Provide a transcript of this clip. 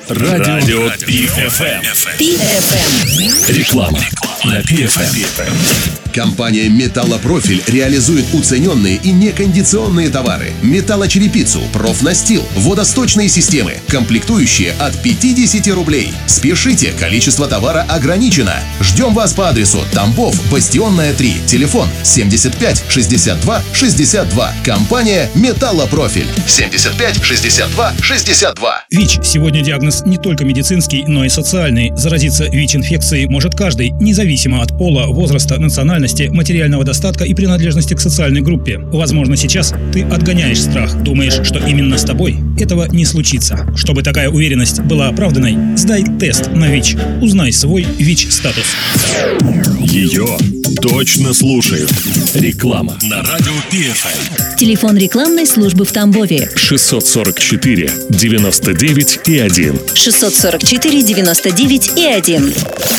Радио ПиФМ. Реклама на ПиФМ. Компания «Металлопрофиль» реализует уцененные и некондиционные товары. Металлочерепицу, профнастил, водосточные системы, комплектующие от 50 рублей. Спешите, количество товара ограничено. Ждем вас по адресу Тамбов, Бастионная, 3. Телефон 75 62 62. Компания «Металлопрофиль». 75 62 62. ВИЧ. Сегодня диагноз не только медицинский, но и социальный. Заразиться ВИЧ-инфекцией может каждый, независимо от пола, возраста, национальности, материального достатка и принадлежности к социальной группе. Возможно, сейчас ты отгоняешь страх, думаешь, что именно с тобой этого не случится. Чтобы такая уверенность была оправданной, сдай тест на ВИЧ. Узнай свой ВИЧ-статус. Ее точно слушают. Реклама на радио ПиФМ. Телефон рекламной службы в Тамбове 644 99 и 1. 644 99 и 1.